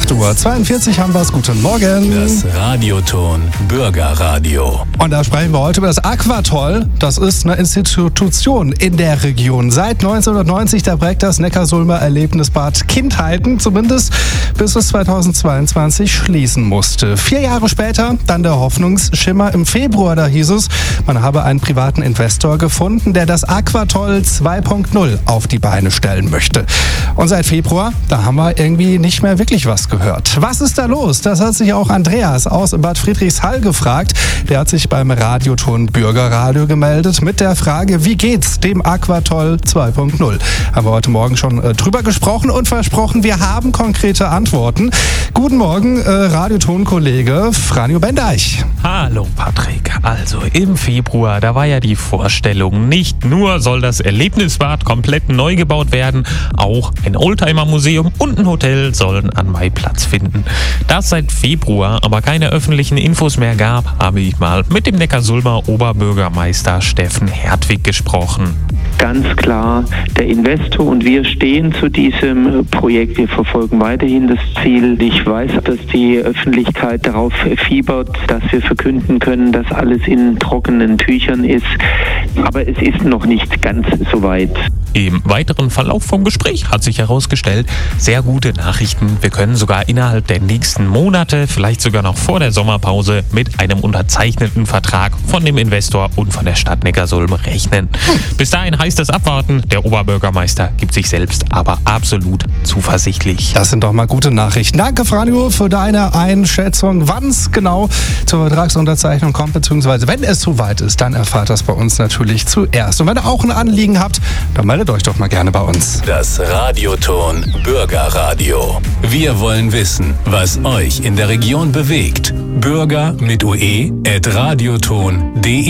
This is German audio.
8:42 haben wir es. Guten Morgen. Das Radioton Bürgerradio. Und da sprechen wir heute über das Aquatoll. Das ist eine Institution in der Region. Seit 1990, da prägt das Neckarsulmer Erlebnisbad Kindheiten, zumindest bis es 2022 schließen musste. 4 Jahre später dann der Hoffnungsschimmer. Im Februar, da hieß es, man habe einen privaten Investor gefunden, der das Aquatoll 2.0 auf die Beine stellen möchte. Und seit Februar, da haben wir irgendwie nicht mehr wirklich was gehört. Was ist da los? Das hat sich auch Andreas aus Bad Friedrichshall gefragt. Der hat sich beim Radioton Bürgerradio gemeldet mit der Frage, wie geht's dem Aquatoll 2.0? Haben wir heute Morgen schon drüber gesprochen und versprochen, wir haben konkrete Antworten. Guten Morgen, Radioton-Kollege Franjo Bendeich. Hallo Patrick, also im Februar, da war ja die Vorstellung, nicht nur soll das Erlebnisbad komplett neu gebaut werden, auch ein Oldtimer-Museum und ein Hotel sollen an Mai Platz finden. Da es seit Februar aber keine öffentlichen Infos mehr gab, habe ich mal mit dem Neckarsulmer Oberbürgermeister Steffen Hertwig gesprochen. Ganz klar, der Investor und wir stehen zu diesem Projekt. Wir verfolgen weiterhin das Ziel. Ich weiß, dass die Öffentlichkeit darauf fiebert, dass wir verkünden können, dass alles in trockenen Tüchern ist. Aber es ist noch nicht ganz so weit. Im weiteren Verlauf vom Gespräch hat sich herausgestellt, sehr gute Nachrichten. Wir können sogar innerhalb der nächsten Monate, vielleicht sogar noch vor der Sommerpause, mit einem unterzeichneten Vertrag von dem Investor und von der Stadt Neckarsulm rechnen. Bis dahin heißt es abwarten. Der Oberbürgermeister gibt sich selbst aber absolut zuversichtlich. Das sind doch mal gute Nachrichten. Danke, Franjo, für deine Einschätzung, wann es genau zur Vertragsunterzeichnung kommt, beziehungsweise wenn es soweit ist, dann erfahrt das bei uns natürlich zuerst. Und wenn ihr auch ein Anliegen habt, dann meldet euch doch mal gerne bei uns. Das Radioton Bürgerradio. Wir wollen wissen, was euch in der Region bewegt. Bürger mit ue@radioton.de